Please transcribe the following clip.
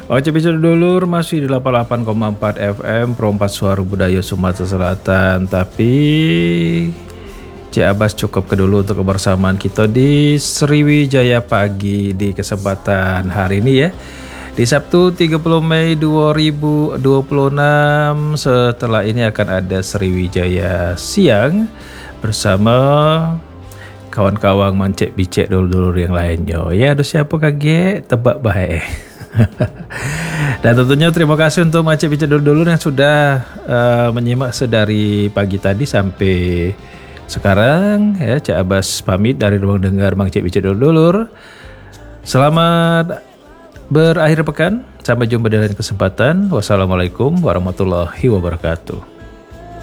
Oke, bicara dulur masih di 88,4 FM Perompat Suara Budaya Sumatera Selatan. Tapi Cik Abbas cukup ke dulu untuk kebersamaan kita di Sriwijaya Pagi di kesempatan hari ini ya. Di Sabtu 30 Mei 2026. Setelah ini akan ada Sriwijaya Siang bersama kawan-kawan mancek bicek dulur-dulur yang lainnya. Ya, ada siapa kaget tebak baik. Dan tentunya terima kasih untuk Macet Bicara dulu yang sudah menyimak sedari pagi tadi sampai sekarang ya. Cik Abbas pamit dari ruang dengar Macet Bicara dulu. Selamat berakhir pekan. Sampai jumpa di lain kesempatan. Wassalamualaikum warahmatullahi wabarakatuh.